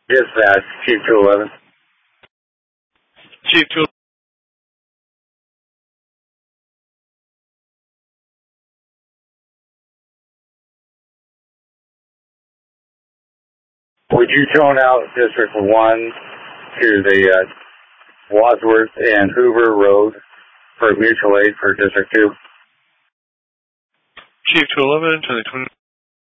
Dispatch, Chief 211. Chief 211. Would you tone out District 1 to the Wadsworth and Hoover Road for mutual aid for District 2? Chief 211 to the